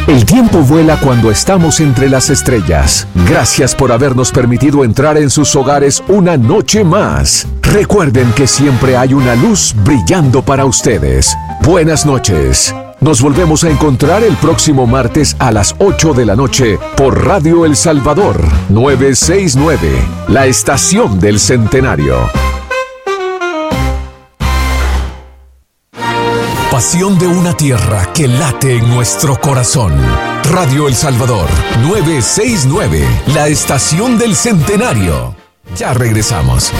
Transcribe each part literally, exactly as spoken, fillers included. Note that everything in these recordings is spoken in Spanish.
El tiempo vuela cuando estamos entre las estrellas. Gracias por habernos permitido entrar en sus hogares una noche más. Recuerden que siempre hay una luz brillando para ustedes. Buenas noches. Nos volvemos a encontrar el próximo martes a las ocho de la noche por Radio El Salvador novecientos sesenta y nueve, la estación del Centenario. Pasión de una tierra que late en nuestro corazón. Radio El Salvador novecientos sesenta y nueve, la estación del Centenario. Ya regresamos.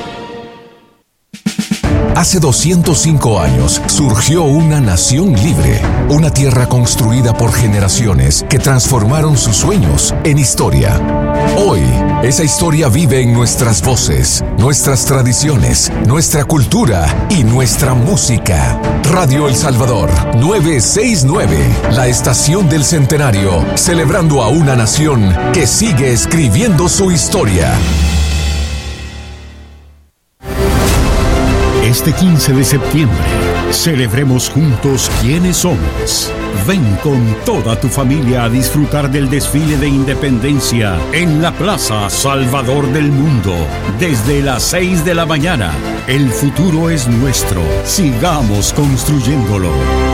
Hace doscientos cinco años surgió una nación libre, una tierra construida por generaciones que transformaron sus sueños en historia. Hoy, esa historia vive en nuestras voces, nuestras tradiciones, nuestra cultura y nuestra música. Radio El Salvador novecientos sesenta y nueve, la estación del Centenario, celebrando a una nación que sigue escribiendo su historia. Este quince de septiembre, celebremos juntos quiénes somos. Ven con toda tu familia a disfrutar del desfile de independencia en la Plaza Salvador del Mundo, desde las seis de la mañana. El futuro es nuestro. Sigamos construyéndolo.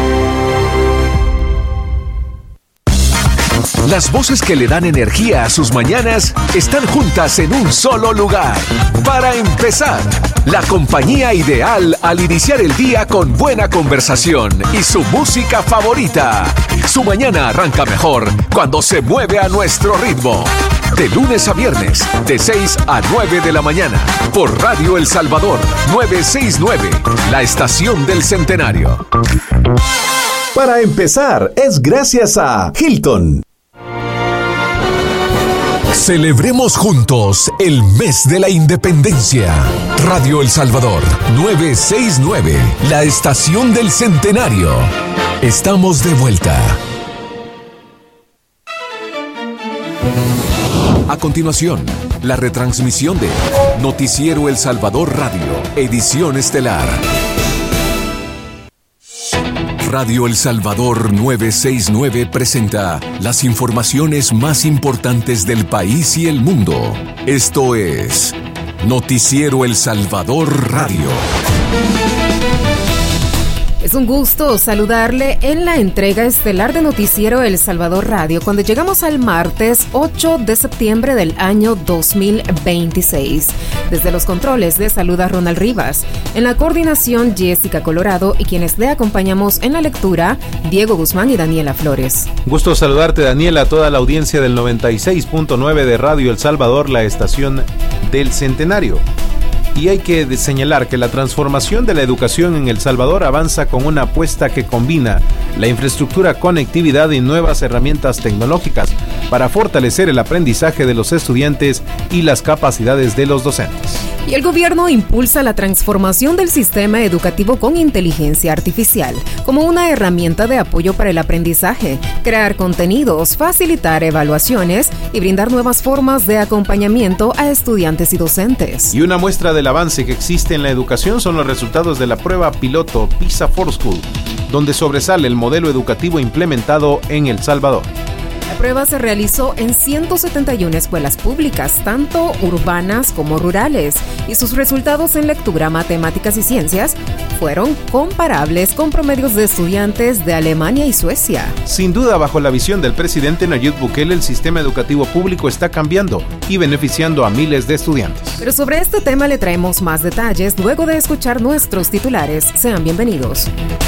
Las voces que le dan energía a sus mañanas están juntas en un solo lugar. Para empezar, la compañía ideal al iniciar el día con buena conversación y su música favorita. Su mañana arranca mejor cuando se mueve a nuestro ritmo. De lunes a viernes, de seis a nueve de la mañana, por Radio El Salvador novecientos sesenta y nueve, la estación del Centenario. Para empezar, es gracias a Hilton. Celebremos juntos el mes de la independencia. Radio El Salvador novecientos sesenta y nueve, la estación del Centenario. Estamos de vuelta. A continuación, la retransmisión de Noticiero El Salvador Radio, edición estelar. Radio El Salvador novecientos sesenta y nueve presenta las informaciones más importantes del país y el mundo. Esto es Noticiero El Salvador Radio. Es un gusto saludarle en la entrega estelar de Noticiero El Salvador Radio cuando llegamos al martes ocho de septiembre del año dos mil veintiséis. Desde los controles le saluda Ronald Rivas, en la coordinación Jessica Colorado y quienes le acompañamos en la lectura Diego Guzmán y Daniela Flores. Gusto saludarte, Daniela, a toda la audiencia del noventa y seis punto nueve de Radio El Salvador, la estación del Centenario. Y hay que señalar que la transformación de la educación en El Salvador avanza con una apuesta que combina la infraestructura, conectividad y nuevas herramientas tecnológicas para fortalecer el aprendizaje de los estudiantes y las capacidades de los docentes. Y el gobierno impulsa la transformación del sistema educativo con inteligencia artificial como una herramienta de apoyo para el aprendizaje, crear contenidos, facilitar evaluaciones y brindar nuevas formas de acompañamiento a estudiantes y docentes. Y una muestra del avance que existe en la educación son los resultados de la prueba piloto PISA for School, donde sobresale el modelo educativo implementado en El Salvador. La prueba se realizó en ciento setenta y una escuelas públicas, tanto urbanas como rurales, y sus resultados en lectura, matemáticas y ciencias fueron comparables con promedios de estudiantes de Alemania y Suecia. Sin duda, bajo la visión del presidente Nayib Bukele, el sistema educativo público está cambiando y beneficiando a miles de estudiantes. Pero sobre este tema le traemos más detalles luego de escuchar nuestros titulares. Sean bienvenidos.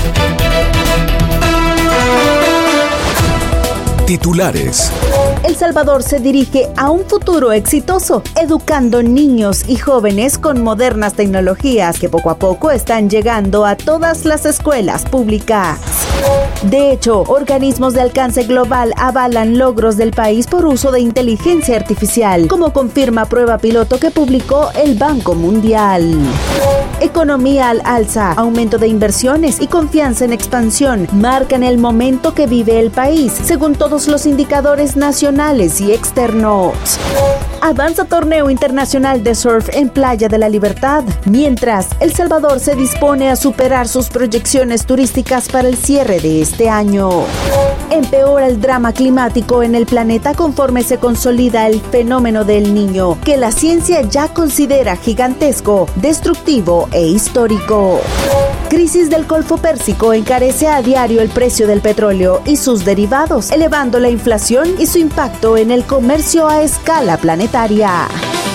Titulares. El Salvador se dirige a un futuro exitoso, educando niños y jóvenes con modernas tecnologías que poco a poco están llegando a todas las escuelas públicas. De hecho, organismos de alcance global avalan logros del país por uso de inteligencia artificial, como confirma prueba piloto que publicó el Banco Mundial. Economía al alza, aumento de inversiones y confianza en expansión marcan el momento que vive el país, según todos los indicadores nacionales y externos. Avanza torneo internacional de surf en Playa de la Libertad, mientras El Salvador se dispone a superar sus proyecciones turísticas para el cierre de este año. empeora el drama climático en el planeta conforme se consolida el fenómeno del Niño, que la ciencia ya considera gigantesco, destructivo e histórico. Crisis del Golfo Pérsico encarece a diario el precio del petróleo y sus derivados, elevando la inflación y su impacto en el comercio a escala planetaria.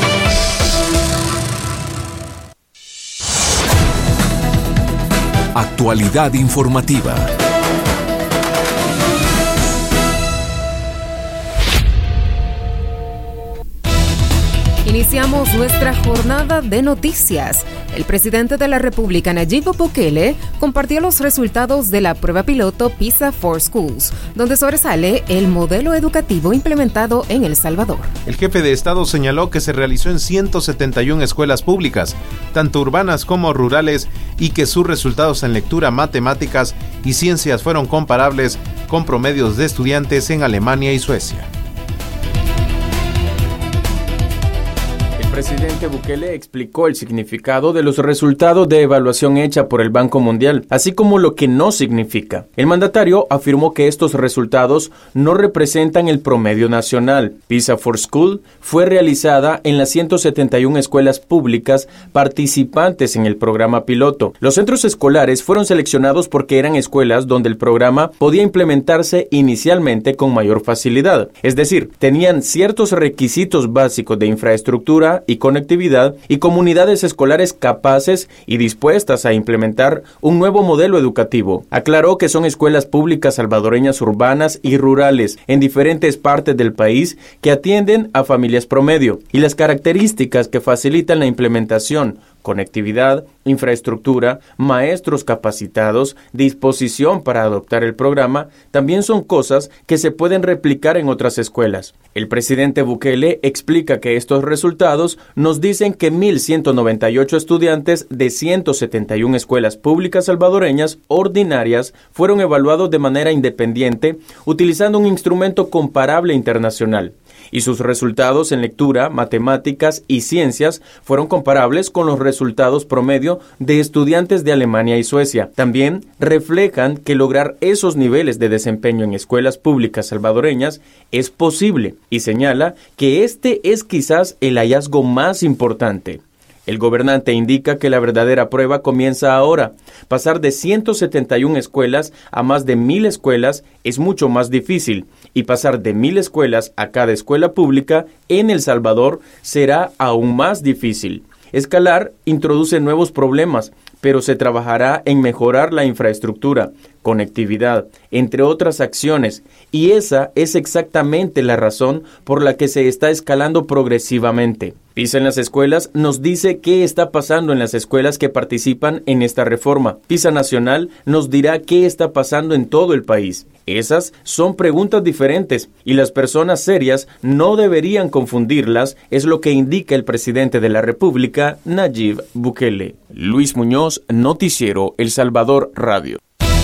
Actualidad informativa. Iniciamos nuestra jornada de noticias. El presidente de la República, Nayib Bukele, compartió los resultados de la prueba piloto PISA for Schools, donde sobresale el modelo educativo implementado en El Salvador. El jefe de Estado señaló que se realizó en ciento setenta y una escuelas públicas, tanto urbanas como rurales, y que sus resultados en lectura, matemáticas y ciencias fueron comparables con promedios de estudiantes en Alemania y Suecia. El presidente Bukele explicó el significado de los resultados de evaluación hecha por el Banco Mundial, así como lo que no significa. El mandatario afirmó que estos resultados no representan el promedio nacional. PISA for School fue realizada en las ciento setenta y una escuelas públicas participantes en el programa piloto. Los centros escolares fueron seleccionados porque eran escuelas donde el programa podía implementarse inicialmente con mayor facilidad. Es decir, tenían ciertos requisitos básicos de infraestructura y conectividad y comunidades escolares capaces y dispuestas a implementar un nuevo modelo educativo. Aclaró que son escuelas públicas salvadoreñas urbanas y rurales en diferentes partes del país que atienden a familias promedio, y las características que facilitan la implementación: conectividad, infraestructura, maestros capacitados, disposición para adoptar el programa, también son cosas que se pueden replicar en otras escuelas. El presidente Bukele explica que estos resultados nos dicen que mil ciento noventa y ocho estudiantes de ciento setenta y una escuelas públicas salvadoreñas ordinarias fueron evaluados de manera independiente utilizando un instrumento comparable internacional, y sus resultados en lectura, matemáticas y ciencias fueron comparables con los resultados promedio de estudiantes de Alemania y Suecia. También reflejan que lograr esos niveles de desempeño en escuelas públicas salvadoreñas es posible, y señala que este es quizás el hallazgo más importante. El gobernante indica que la verdadera prueba comienza ahora. Pasar de ciento setenta y una escuelas a más de mil escuelas es mucho más difícil, y pasar de mil escuelas a cada escuela pública en El Salvador será aún más difícil. Escalar introduce nuevos problemas, pero se trabajará en mejorar la infraestructura, conectividad, entre otras acciones, y esa es exactamente la razón por la que se está escalando progresivamente. PISA en las escuelas nos dice qué está pasando en las escuelas que participan en esta reforma. PISA Nacional nos dirá qué está pasando en todo el país. Esas son preguntas diferentes, y las personas serias no deberían confundirlas, es lo que indica el presidente de la República, Nayib Bukele. Luis Muñoz, Noticiero El Salvador Radio.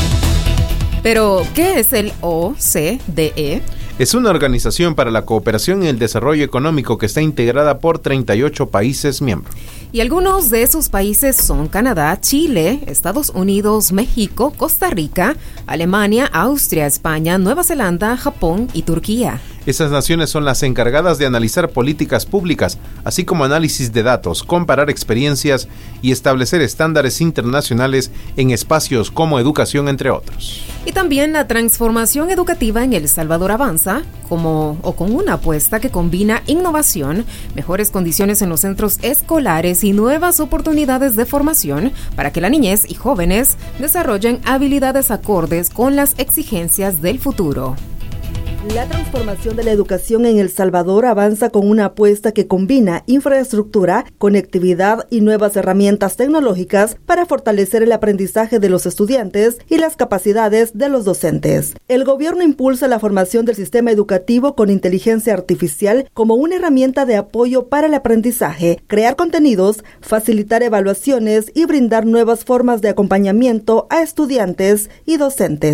Pero, ¿qué es el O C D E? Es una organización para la cooperación y el desarrollo económico que está integrada por treinta y ocho países miembros. Y algunos de esos países son Canadá, Chile, Estados Unidos, México, Costa Rica, Alemania, Austria, España, Nueva Zelanda, Japón y Turquía. Esas naciones son las encargadas de analizar políticas públicas, así como análisis de datos, comparar experiencias y establecer estándares internacionales en espacios como educación, entre otros. Y también la transformación educativa en El Salvador avanza, como o con una apuesta que combina innovación, mejores condiciones en los centros escolares y nuevas oportunidades de formación para que la niñez y jóvenes desarrollen habilidades acordes con las exigencias del futuro. La transformación de la educación en El Salvador avanza con una apuesta que combina infraestructura, conectividad y nuevas herramientas tecnológicas para fortalecer el aprendizaje de los estudiantes y las capacidades de los docentes. El gobierno impulsa la formación del sistema educativo con inteligencia artificial como una herramienta de apoyo para el aprendizaje, crear contenidos, facilitar evaluaciones y brindar nuevas formas de acompañamiento a estudiantes y docentes.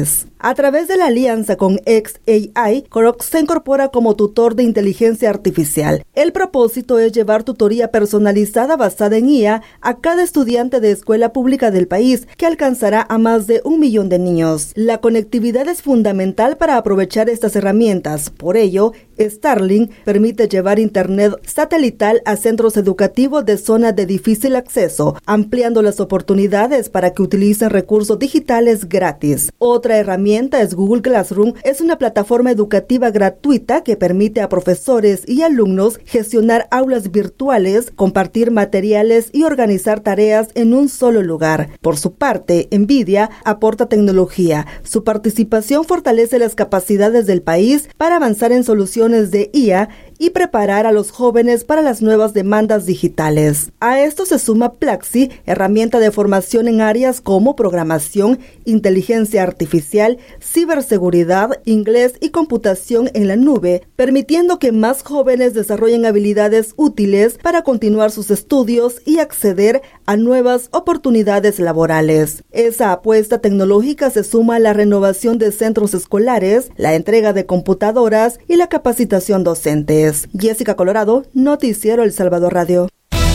A través de la alianza con X A I, Crocs se incorpora como tutor de inteligencia artificial. El propósito es llevar tutoría personalizada basada en I A a cada estudiante de escuela pública del país, que alcanzará a más de un millón de niños. La conectividad es fundamental para aprovechar estas herramientas. Por ello, Starlink permite llevar internet satelital a centros educativos de zonas de difícil acceso, ampliando las oportunidades para que utilicen recursos digitales gratis. Otra herramienta es Google Classroom. Es una plataforma educativa gratuita que permite a profesores y alumnos gestionar aulas virtuales, compartir materiales y organizar tareas en un solo lugar. Por su parte, NVIDIA aporta tecnología. Su participación fortalece las capacidades del país para avanzar en soluciones de I A y preparar a los jóvenes para las nuevas demandas digitales. A esto se suma Plaxi, herramienta de formación en áreas como programación, inteligencia artificial, ciberseguridad, inglés y computación en la nube, permitiendo que más jóvenes desarrollen habilidades útiles para continuar sus estudios y acceder a nuevas oportunidades laborales. Esa apuesta tecnológica se suma a la renovación de centros escolares, la entrega de computadoras y la capacitación docente. Jessica Colorado, Noticiero El Salvador Radio.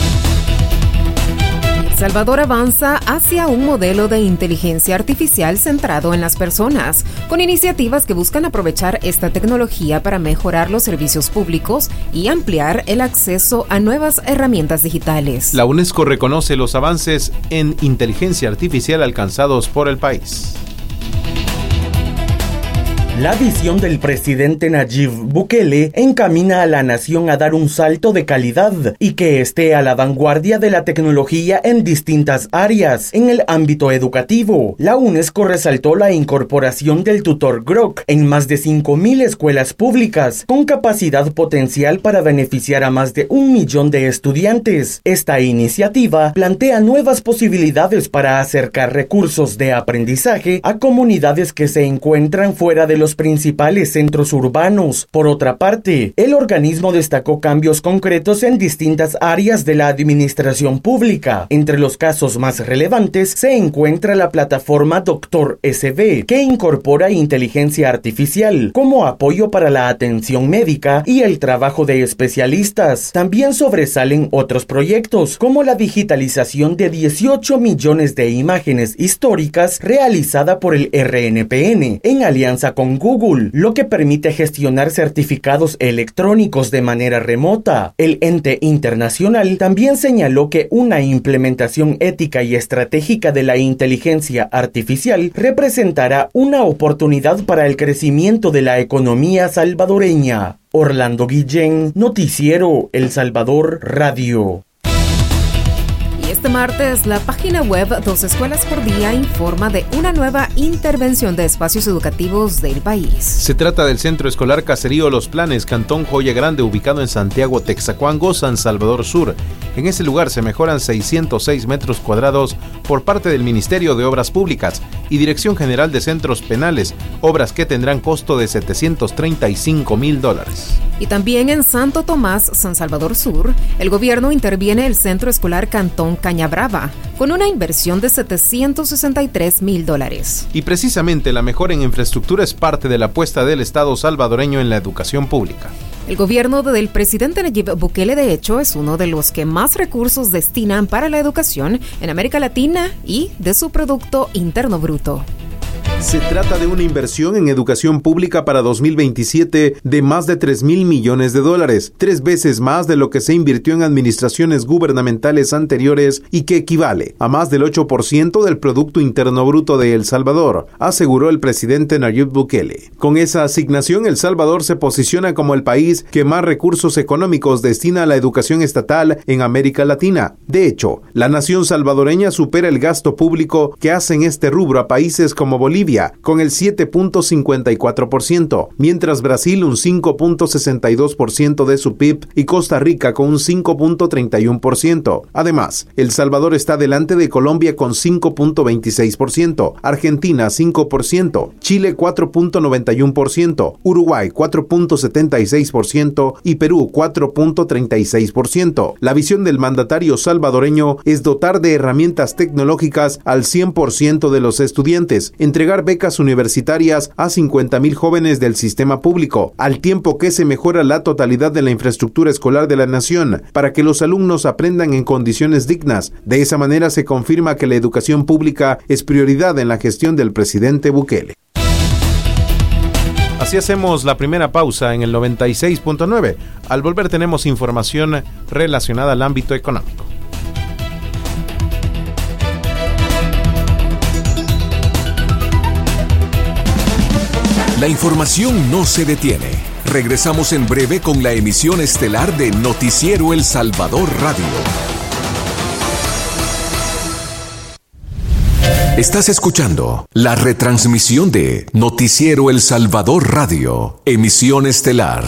El Salvador avanza hacia un modelo de inteligencia artificial centrado en las personas, con iniciativas que buscan aprovechar esta tecnología para mejorar los servicios públicos y ampliar el acceso a nuevas herramientas digitales. La UNESCO reconoce los avances en inteligencia artificial alcanzados por el país. La visión del presidente Nayib Bukele encamina a la nación a dar un salto de calidad y que esté a la vanguardia de la tecnología en distintas áreas. En el ámbito educativo, la UNESCO resaltó la incorporación del tutor Grok en más de cinco mil escuelas públicas, con capacidad potencial para beneficiar a más de un millón de estudiantes. Esta iniciativa plantea nuevas posibilidades para acercar recursos de aprendizaje a comunidades que se encuentran fuera de los principales centros urbanos. Por otra parte, el organismo destacó cambios concretos en distintas áreas de la administración pública. Entre los casos más relevantes se encuentra la plataforma Doctor S B, que incorpora inteligencia artificial como apoyo para la atención médica y el trabajo de especialistas. También sobresalen otros proyectos, como la digitalización de dieciocho millones de imágenes históricas realizada por el R N P N en alianza con Google, lo que permite gestionar certificados electrónicos de manera remota. El ente internacional también señaló que una implementación ética y estratégica de la inteligencia artificial representará una oportunidad para el crecimiento de la economía salvadoreña. Orlando Guillén, Noticiero El Salvador Radio. Este martes, la página web Dos Escuelas por Día informa de una nueva intervención de espacios educativos del país. Se trata del Centro Escolar Caserío Los Planes, Cantón Joya Grande, ubicado en Santiago, Texacuango, San Salvador Sur. En ese lugar se mejoran seiscientos seis metros cuadrados por parte del Ministerio de Obras Públicas y Dirección General de Centros Penales, obras que tendrán costo de setecientos treinta y cinco mil dólares. Y también en Santo Tomás, San Salvador Sur, el gobierno interviene el Centro Escolar Cantón Cañabrava, con una inversión de setecientos sesenta y tres mil dólares. Y precisamente la mejora en infraestructura es parte de la apuesta del Estado salvadoreño en la educación pública. El gobierno del presidente Nayib Bukele, de hecho, es uno de los que más recursos destinan para la educación en América Latina y de su Producto Interno Bruto. Se trata de una inversión en educación pública para dos mil veintisiete de más de tres mil millones de dólares, tres veces más de lo que se invirtió en administraciones gubernamentales anteriores y que equivale a más del ocho por ciento del Producto Interno Bruto de El Salvador, aseguró el presidente Nayib Bukele. Con esa asignación, El Salvador se posiciona como el país que más recursos económicos destina a la educación estatal en América Latina. De hecho, la nación salvadoreña supera el gasto público que hace en este rubro a países como Bolivia, con el siete punto cincuenta y cuatro por ciento, mientras Brasil un cinco punto sesenta y dos por ciento de su P I B y Costa Rica con un cinco punto treinta y uno por ciento. Además, El Salvador está delante de Colombia con cinco punto veintiséis por ciento, Argentina cinco por ciento, Chile cuatro punto noventa y uno por ciento, Uruguay cuatro punto setenta y seis por ciento y Perú cuatro punto treinta y seis por ciento. La visión del mandatario salvadoreño es dotar de herramientas tecnológicas al cien por ciento de los estudiantes, entregar otorgar becas universitarias a cincuenta mil jóvenes del sistema público, al tiempo que se mejora la totalidad de la infraestructura escolar de la nación para que los alumnos aprendan en condiciones dignas. De esa manera se confirma que la educación pública es prioridad en la gestión del presidente Bukele. Así hacemos la primera pausa en el noventa y seis punto nueve. Al volver tenemos información relacionada al ámbito económico. La información no se detiene. Regresamos en breve con la emisión estelar de Noticiero El Salvador Radio. Estás escuchando la retransmisión de Noticiero El Salvador Radio, emisión estelar.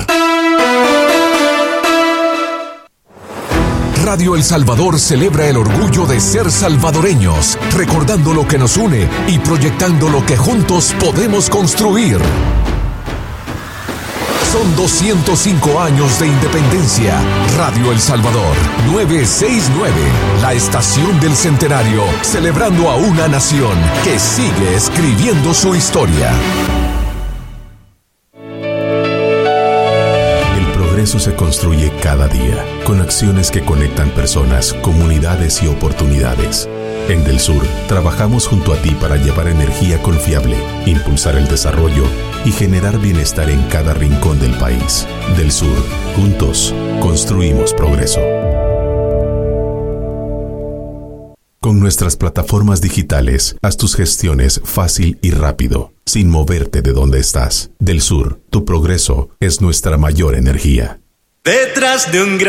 Radio El Salvador celebra el orgullo de ser salvadoreños, recordando lo que nos une y proyectando lo que juntos podemos construir. Son doscientos cinco años de independencia. Radio El Salvador, novecientos sesenta y nueve, la estación del centenario, celebrando a una nación que sigue escribiendo su historia. El progreso se construye cada día, con acciones que conectan personas, comunidades y oportunidades. En Del Sur, trabajamos junto a ti para llevar energía confiable, impulsar el desarrollo y generar bienestar en cada rincón del país. Del Sur, juntos, construimos progreso. Con nuestras plataformas digitales, haz tus gestiones fácil y rápido, sin moverte de donde estás. Del Sur, tu progreso es nuestra mayor energía. Detrás de un gran